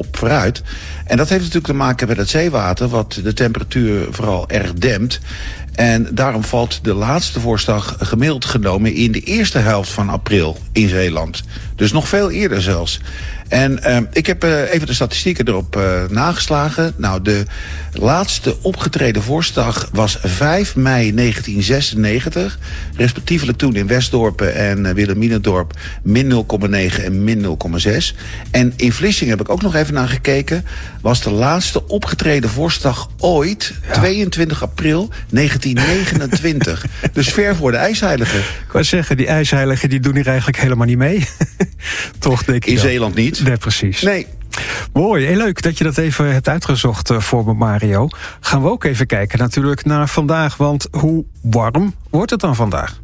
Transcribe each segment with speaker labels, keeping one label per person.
Speaker 1: op vooruit. En dat heeft natuurlijk te maken met het zeewater, wat de temperatuur vooral erg dempt. En daarom valt de laatste vorstdag gemiddeld genomen in de eerste helft van april in Zeeland. Dus nog veel eerder zelfs. En ik heb even de statistieken erop nageslagen. Nou, de laatste opgetreden vorstdag was 5 mei 1996. Respectievelijk toen in Westdorpen en Wilhelminadorp min 0,9 en min 0,6. En in Vlissingen heb ik ook nog even naar gekeken. Was de laatste opgetreden vorstdag ooit 22 april 1929. Dus ver voor de ijsheiligen.
Speaker 2: Ik wou zeggen, die ijsheiligen die doen hier eigenlijk helemaal niet mee. Toch, denk ik.
Speaker 1: In Zeeland niet.
Speaker 2: Nee, precies.
Speaker 1: Nee.
Speaker 2: Mooi, heel leuk dat je dat even hebt uitgezocht voor me, Mario. Gaan we ook even kijken natuurlijk naar vandaag, want hoe warm wordt het dan vandaag?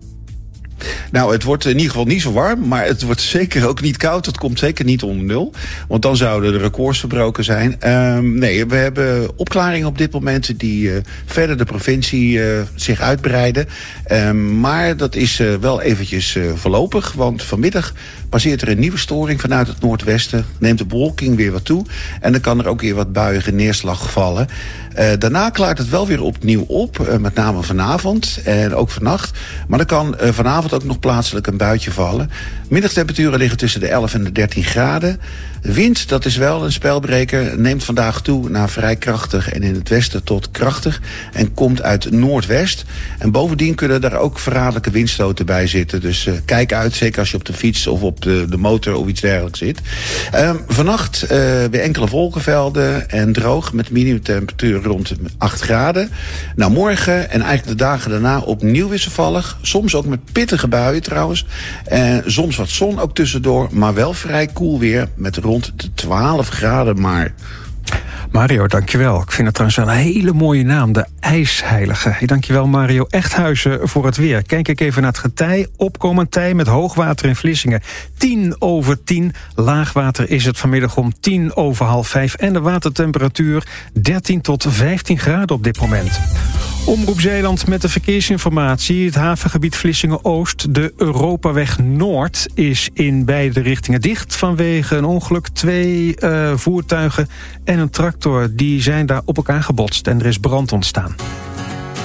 Speaker 1: Nou, het wordt in ieder geval niet zo warm, maar het wordt zeker ook niet koud. Het komt zeker niet onder 0, want dan zouden de records verbroken zijn. Nee, we hebben opklaringen op dit moment die verder de provincie zich uitbreiden. Maar dat is wel eventjes voorlopig, want vanmiddag passeert er een nieuwe storing vanuit het noordwesten. Neemt de bewolking weer wat toe en dan kan er ook weer wat buiige neerslag vallen. Daarna klaart het wel weer opnieuw op, met name vanavond en ook vannacht. Maar er kan vanavond ook nog plaatselijk een buitje vallen. Middagtemperaturen liggen tussen de 11 en de 13 graden. De wind, dat is wel een spelbreker, neemt vandaag toe naar vrij krachtig en in het westen tot krachtig en komt uit noordwest. En bovendien kunnen daar ook verraderlijke windstoten bij zitten. Dus kijk uit, zeker als je op de fiets of op de motor of iets dergelijks zit. Vannacht weer enkele wolkenvelden en droog met minimumtemperatuur rond 8 graden. Nou, morgen en eigenlijk de dagen daarna opnieuw wisselvallig. Soms ook met pittige buien trouwens. Soms wat zon ook tussendoor, maar wel vrij koel weer met rond de 12 graden maar.
Speaker 2: Mario, dankjewel. Ik vind het trouwens wel een hele mooie naam, de IJsheilige. Dankjewel, Mario Echthuizen, voor het weer. Kijk ik even naar het getij. Opkomend tij met hoogwater in Vlissingen 10:10. Laagwater is het vanmiddag om 5:10. En de watertemperatuur 13 tot 15 graden op dit moment. Omroep Zeeland met de verkeersinformatie. Het havengebied Vlissingen-Oost. De Europaweg Noord is in beide richtingen dicht vanwege een ongeluk. 2 voertuigen en een tractor die zijn daar op elkaar gebotst en er is brand ontstaan.